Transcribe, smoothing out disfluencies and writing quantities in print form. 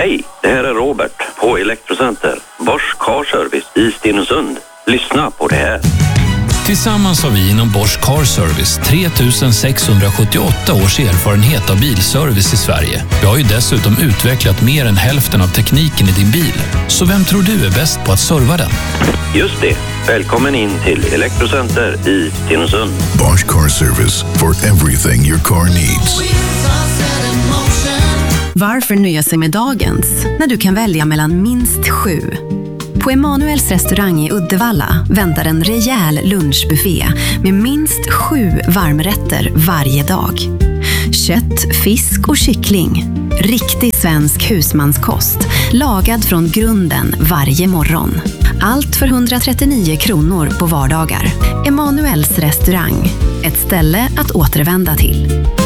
Hej, det här är Robert på Elektrocenter, Bosch Car Service i Stenungsund. Lyssna på det här. Tillsammans har vi inom Bosch Car Service 3678 års erfarenhet av bilservice i Sverige. Vi har ju dessutom utvecklat mer än hälften av tekniken i din bil. Så vem tror du är bäst på att serva den? Just det. Välkommen in till Elektrocenter i Stenungsund. Bosch Car Service, for everything your car needs. Varför nöja sig med dagens när du kan välja mellan minst 7? På Emanuels restaurang i Uddevalla väntar en rejäl lunchbuffé med minst 7 varmrätter varje dag. Kött, fisk och kyckling. Riktig svensk husmanskost, lagad från grunden varje morgon. Allt för 139 kronor på vardagar. Emanuels restaurang, ett ställe att återvända till.